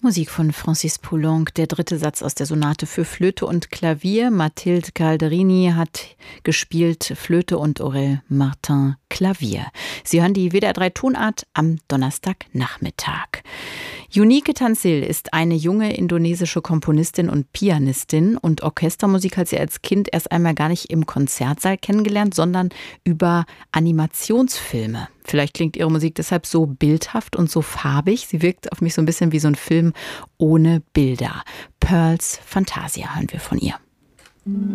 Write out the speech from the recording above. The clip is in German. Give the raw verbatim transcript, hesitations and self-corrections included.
Musik von Francis Poulenc, der dritte Satz aus der Sonate für Flöte und Klavier. Mathilde Calderini hat gespielt Flöte und Aurel Martin Klavier. Sie hören die W D R drei Tonart am Donnerstagnachmittag. Yunike Tansil ist eine junge indonesische Komponistin und Pianistin, und Orchestermusik hat sie als Kind erst einmal gar nicht im Konzertsaal kennengelernt, sondern über Animationsfilme. Vielleicht klingt ihre Musik deshalb so bildhaft und so farbig. Sie wirkt auf mich so ein bisschen wie so ein Film ohne Bilder. Pearls Fantasia hören wir von ihr.